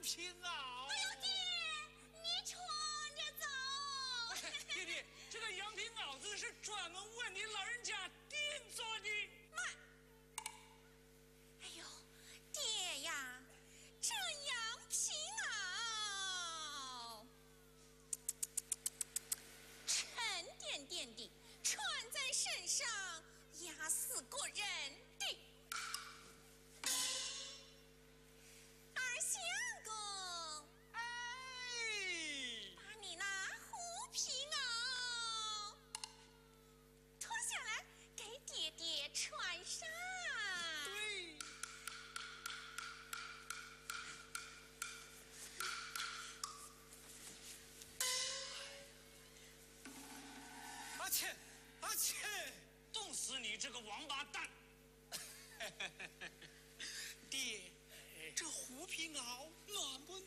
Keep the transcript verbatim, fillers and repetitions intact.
皮袄。 哎呦，爹，你穿着走。 爹爹，这个羊皮袄子是专门为你老人家定做的。 妈，哎呦，爹呀，这羊皮袄沉甸甸的，穿在身上压死过人的。二相公， 哎， 把你那狐皮袄脱下来给爹爹穿上。 对。阿倩，阿倩，冻死你这个王八蛋！爹，这狐皮袄暖不